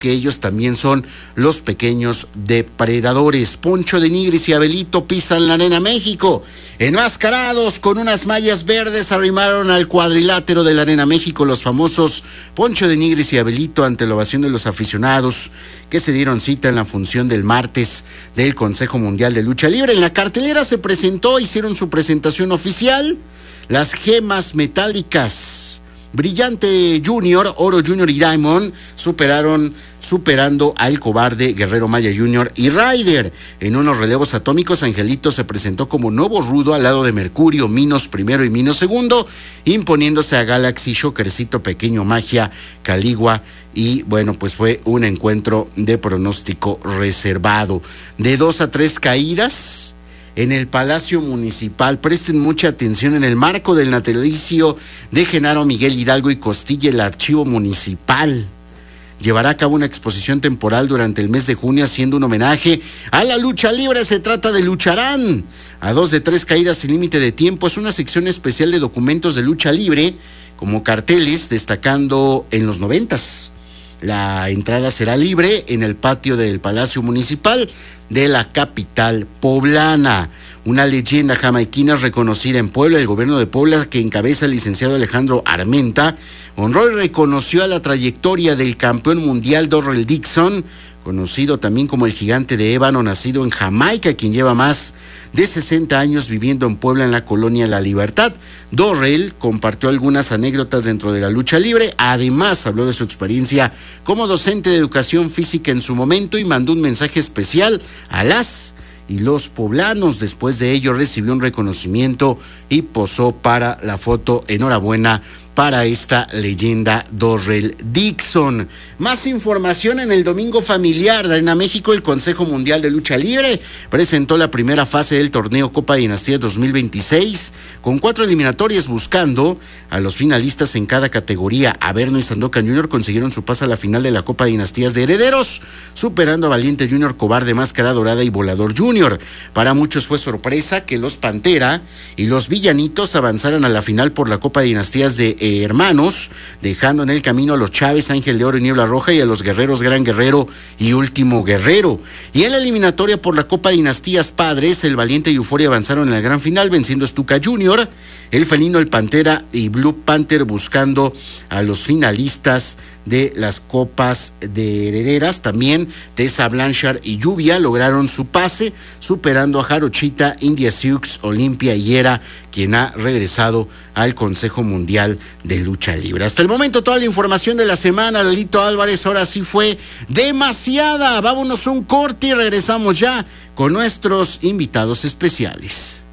que ellos también son los pequeños depredadores. Poncho de Nigris y Abelito pisan la Arena México. Enmascarados con unas mallas verdes arrimaron al cuadrilátero de la Arena México los famosos Poncho de Nigris y Abelito ante la ovación de los aficionados que se dieron cita en la función del martes del Consejo Mundial de Lucha Libre. En la cartelera hicieron su presentación oficial, las gemas metálicas Brillante Junior, Oro Junior y Diamond superando al Cobarde, Guerrero Maya Junior y Ryder. En unos relevos atómicos, Angelito se presentó como nuevo rudo al lado de Mercurio, Minos primero y Minos segundo, imponiéndose a Galaxy, Shockercito, Pequeño Magia, Caligua. Y bueno, pues fue un encuentro de pronóstico reservado. De 2 a 3 caídas en el Palacio Municipal. Presten mucha atención. En el marco del natalicio de Genaro Miguel Hidalgo y Costilla, el Archivo Municipal llevará a cabo una exposición temporal durante el mes de junio haciendo un homenaje a la lucha libre. Se trata de Lucharán. A 2 de 3 caídas sin límite de tiempo. Es una sección especial de documentos de lucha libre como carteles destacando en los 90s. La entrada será libre en el patio del Palacio Municipal de la capital poblana. Una leyenda jamaiquina reconocida en Puebla. El gobierno de Puebla, que encabeza el licenciado Alejandro Armenta, honró y reconoció a la trayectoria del campeón mundial Darrell Dixon, conocido también como el Gigante de Ébano, nacido en Jamaica, quien lleva más de 60 años viviendo en Puebla, en la colonia La Libertad. Darrell compartió algunas anécdotas dentro de la lucha libre. Además, habló de su experiencia como docente de educación física en su momento y mandó un mensaje especial a las y los poblanos. Después de ello recibió un reconocimiento y posó para la foto. Enhorabuena para esta leyenda Darrell Dixon. Más información en el Domingo Familiar de Arena México. El Consejo Mundial de Lucha Libre presentó la primera fase del torneo Copa Dinastías 2026 con 4 eliminatorias buscando a los finalistas en cada categoría. Averno y Sandokan Jr. consiguieron su pase a la final de la Copa Dinastías de Herederos, superando a Valiente Jr., Cobarde, Máscara Dorada y Volador Jr. Para muchos fue sorpresa que los Pantera y los Villanitos avanzaran a la final por la Copa Dinastías de Hermanos, dejando en el camino a los Chávez, Ángel de Oro y Niebla Roja, y a los Guerreros Gran Guerrero y Último Guerrero. Y en la eliminatoria por la Copa Dinastías Padres, el Valiente y Euforia avanzaron en la gran final, venciendo a Stuka Jr., el Felino, el Pantera y Blue Panther, buscando a los finalistas de las Copas de Herederas. También Tessa Blanchard y Lluvia lograron su pase, superando a Jarochita, India Sioux, Olimpia y Yera, quien ha regresado al Consejo Mundial de Lucha Libre. Hasta el momento, toda la información de la semana. Lalito Álvarez, ahora sí fue demasiada. Vámonos a un corte y regresamos ya con nuestros invitados especiales.